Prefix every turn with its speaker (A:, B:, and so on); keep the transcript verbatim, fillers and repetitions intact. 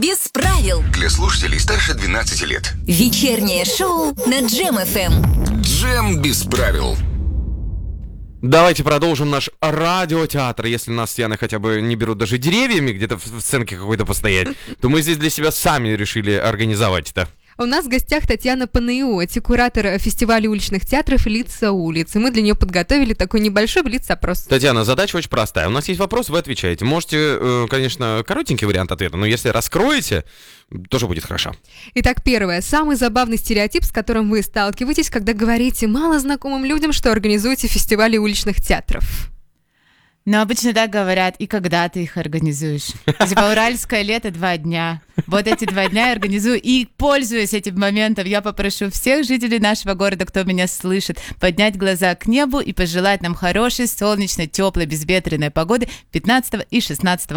A: без правил.
B: Для слушателей старше двенадцати лет.
A: Вечернее шоу на Джем эф эм.
B: Джем без правил.
C: Давайте продолжим наш радиотеатр. Если нас с Яной хотя бы не берут даже деревьями где-то в сценке какой-то постоять, то мы здесь для себя сами решили организовать это.
D: У нас в гостях Татьяна Панайоти, куратор фестиваля уличных театров «Лица улиц». И мы для нее подготовили такой небольшой блиц-опрос.
C: Татьяна, задача очень простая. У нас есть вопрос, вы отвечаете. Можете, конечно, коротенький вариант ответа, но если раскроете, тоже будет хорошо.
D: Итак, первое. Самый забавный стереотип, с которым вы сталкиваетесь, когда говорите малознакомым людям, что организуете фестивали уличных театров?
E: Но обычно так говорят, и когда ты их организуешь. Типа уральское лето два дня. Вот эти два дня я организую. И, пользуясь этим моментом, я попрошу всех жителей нашего города, кто меня слышит, поднять глаза к небу и пожелать нам хорошей, солнечной, теплой, безветренной погоды пятнадцатого и шестнадцатого